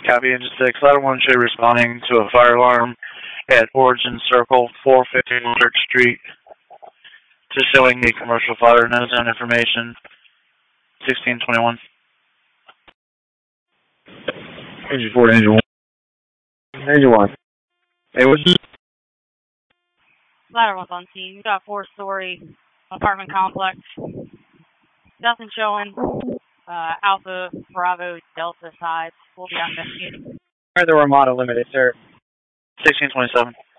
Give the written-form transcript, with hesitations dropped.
Copy, Engine 6. Ladder 1 should be responding to a fire alarm at Origin Circle, 415 Church Street. Just showing the commercial fire, no zone information. 1621. Engine 4, Engine 1. Engine 1. Hey, what's this? Ladder 1's on scene. We got a 4-story apartment complex. Nothing showing. Alpha, Bravo, Delta sides. We'll be investigating. Where the Ramada Limited, sir? 1627.